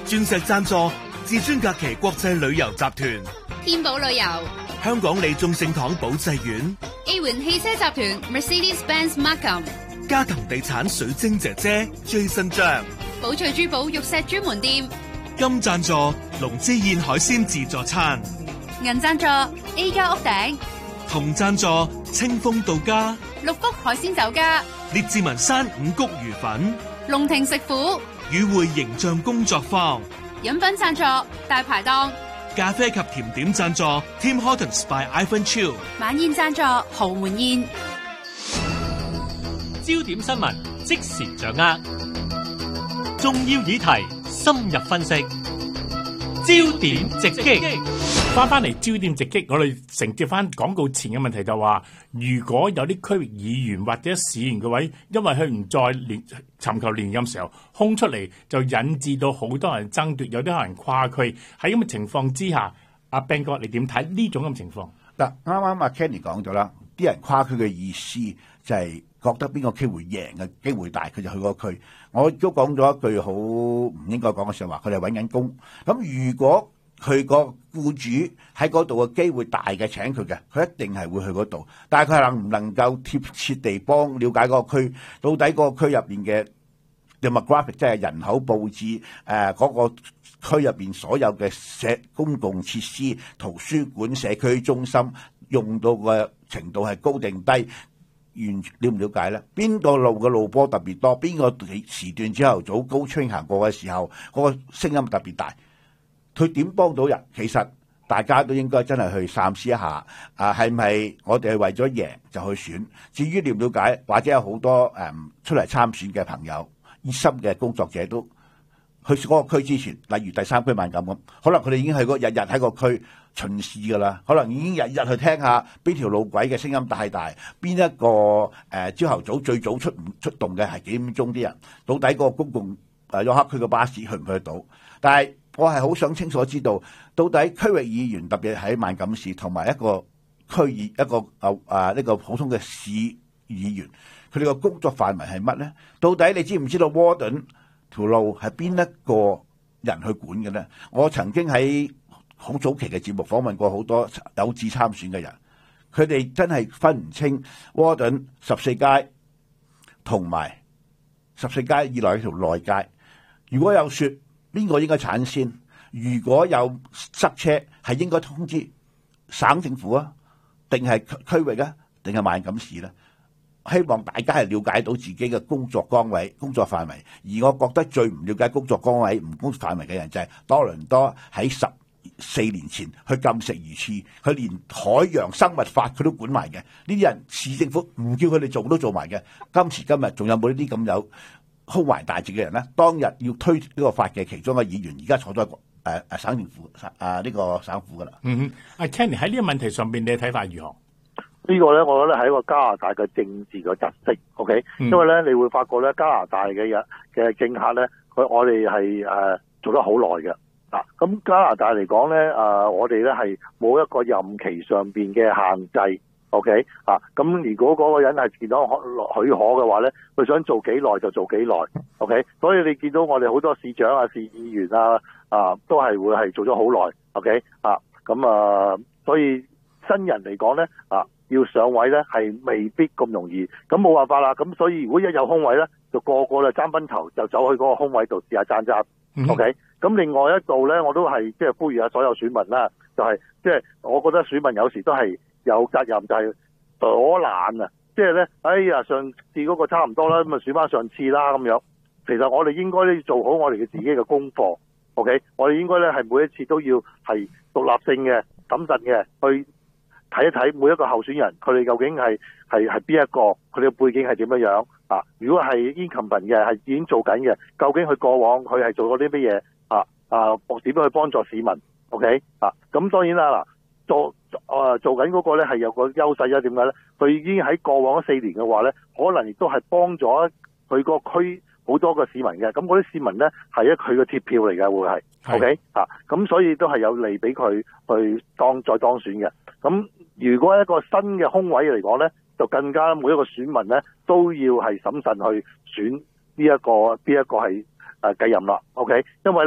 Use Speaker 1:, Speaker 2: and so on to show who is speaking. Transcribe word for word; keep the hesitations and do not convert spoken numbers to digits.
Speaker 1: 鑽石贊助至尊假期國際旅遊集團、
Speaker 2: 天寶旅遊、
Speaker 1: 香港利眾聖堂保濟院、
Speaker 2: A 環汽車集團 Mercedes-Benz Markham、
Speaker 1: 嘉騰地產水晶姐姐 Jason 張、
Speaker 2: 寶翠珠寶玉石專門店、
Speaker 1: 金贊助龍之燕海鮮自助餐、
Speaker 2: 銀贊助 A 家屋頂、
Speaker 1: 銅贊助清風到家、
Speaker 2: 六福海鮮酒家、
Speaker 1: 列治文山五穀魚粉、
Speaker 2: 龍庭食府、
Speaker 1: 與會形象工作坊、
Speaker 2: 飲品贊助大排檔、
Speaker 1: 咖啡及甜點贊助 Tim Hortons by Ivan Chiu、
Speaker 2: 晚宴贊助豪門宴。
Speaker 3: 焦點新聞即時掌握，重要議題深入分析，焦點直擊。
Speaker 4: 翻翻嚟焦點直擊，我哋承接翻廣告前嘅問題就話，如果有啲區域議員或者市員嘅位，因為佢唔再連尋求連任時候空出嚟，就引致到好多人爭奪，有啲可能跨區。喺咁嘅情況之下，阿 Ben 哥你點睇呢種咁情況？
Speaker 5: 嗱，啱啱阿 Kenny 講咗啦，啲人跨區嘅意思就係覺得邊個區會贏嘅機會大，佢就去嗰個區。我都講咗一句好唔應該講嘅説話，佢哋揾緊工。咁如果佢個僱主喺嗰度嘅機會大嘅請佢嘅，佢一定係會去嗰度。但係佢能唔能夠貼切地幫了解嗰個區，到底嗰個區入邊嘅 demographic 即係人口佈置，誒、呃、嗰、那個區入邊所有嘅社公共設施、圖書館、社區中心用到嘅程度係高定低，完全了唔了解咧？邊個路嘅路波特別多？邊個時段朝頭早高峰行過嘅時候，嗰、那個聲音特別大？佢點幫到人？其實大家都應該真係去三思一下。啊，係咪我哋係為咗贏就去選？至於了唔了解，或者有好多誒、嗯、出嚟參選嘅朋友、熱心嘅工作者都去嗰個區之前，例如第三區萬錦咁，可能佢哋已經係個日日喺個區巡視㗎啦。可能已經日日去聽下邊條路軌嘅聲音大大，邊一個誒朝頭早最早出唔出動嘅係幾點鐘啲人？到底個公共誒約克區嘅巴士去唔去到？但係我係好想清楚知道，到底區域議員特別喺萬錦市同埋一個區議一個啊啊呢個普通嘅市議員，佢哋個工作範圍係乜咧？到底你知唔知道 Warden 條路係邊一個人去管嘅咧？我曾經喺好早期嘅節目訪問過好多有志參選嘅人，佢哋真係分唔清 Warden 十四街同埋十四街以內一條內街。如果有説邊個應該鏟先？如果有塞車，係應該通知省政府啊，定係區域啊，定係萬錦市咧？希望大家係了解到自己嘅工作崗位、工作範圍。而我覺得最唔了解工作崗位、唔工作範圍嘅人就係多倫多喺十四年前去禁食魚翅，佢連海洋生物法佢都管埋嘅。呢啲人市政府唔叫佢哋做都做埋嘅。今時今日仲有冇呢啲咁有胸懷大志嘅人咧？當日要推呢個法嘅其中一個議員，而家坐咗誒誒省政府啊呢、這個省府噶啦。
Speaker 4: 嗯哼，阿 Kenny 喺呢個問題上邊，你嘅睇法如何？
Speaker 6: 個呢個咧，我覺得係一個加拿大嘅政治嘅特色。OK，、嗯、因為咧，你會發覺咧，加拿大嘅人嘅政客咧，佢我哋係誒做得好耐嘅。嗱，咁加拿大嚟講咧，誒、呃、我哋咧係冇一個任期上邊嘅限制。OK，啊，咁如果嗰個人係見到許可嘅話咧，佢想做幾耐就做幾耐。OK，所以你見到我哋好多市長啊、市議員啊，啊都係會係做咗好耐。OK，啊，咁啊，所以新人嚟講咧，啊要上位咧係未必咁容易。咁冇辦法啦。咁所以如果一有空位咧，就個個咧爭崩頭就走去嗰個空位度試下爭爭。OK，咁另外一度咧，我都係即係呼籲下所有選民啦，就係即係我覺得選民有時都係有責任，就係躲懶啊！即係咧，哎呀，上次嗰個差唔多啦，咁咪選翻上次啦咁樣。其實我哋應該咧做好我哋嘅自己嘅功課。OK，我哋應該咧係每一次都要係獨立性嘅、審慎嘅去睇一睇每一個候選人，佢哋究竟係係係邊一個，佢哋嘅背景係點樣樣啊？如果係 incumbent 嘅，係已經做緊嘅，究竟佢過往佢係做過啲乜嘢啊？啊，點樣去幫助市民 ？OK 啊？咁當然啦嗱。做誒、呃、做緊嗰個咧係有個優勢啊？點解咧？佢已經喺過往四年嘅話咧，可能亦都係幫咗佢個區好多個市民嘅。咁嗰啲市民咧係一佢嘅鐵票嚟嘅，會係 OK 啊？咁所以都係有利俾佢去當再當選嘅。咁如果一個新嘅空位嚟講咧，就更加每一個選民咧都要係審慎去選呢、這、一個邊一個係誒繼任啦。OK，因為